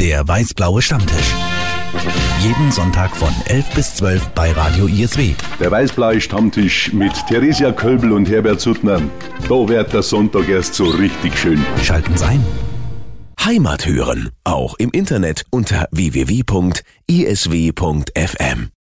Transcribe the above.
Der weiß-blaue Stammtisch. Jeden Sonntag von 11 bis 12 bei Radio ISW. Der weiß-blaue Stammtisch mit Theresia Kölbl und Herbert Suttner. Da wird der Sonntag erst so richtig schön. Schalten Sie ein. Heimat hören, auch im Internet unter www.isw.fm.